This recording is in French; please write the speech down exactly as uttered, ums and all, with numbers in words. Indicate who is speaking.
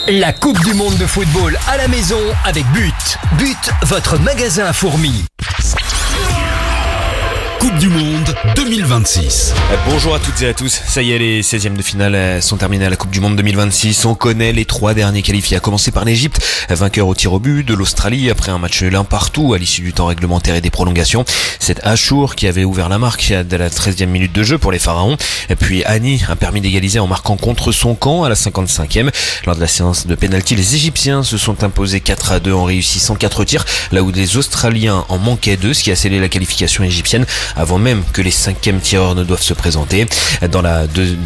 Speaker 1: La Coupe du Monde de football à la maison avec But. But, votre magasin à fourmis.
Speaker 2: Coupe du Monde deux mille vingt-six.
Speaker 3: Bonjour à toutes et à tous. Ça y est, les seizièmes de finale sont terminés à la Coupe du Monde deux mille vingt-six. On connaît les trois derniers qualifiés, à commencer par l'Égypte, vainqueur au tir au but, de l'Australie après un match nul un partout à l'issue du temps réglementaire et des prolongations. C'est Achour qui avait ouvert la marque dès la treizième minute de jeu pour les Pharaons. Et puis Hani a permis d'égaliser en marquant contre son camp à la cinquante-cinquième. Lors de la séance de pénalty, les Égyptiens se sont imposés quatre à deux en réussissant quatre tirs, là où les Australiens en manquaient deux, ce qui a scellé la qualification égyptienne avant même que les cinquièmes tireurs ne doivent se présenter. Dans la deux,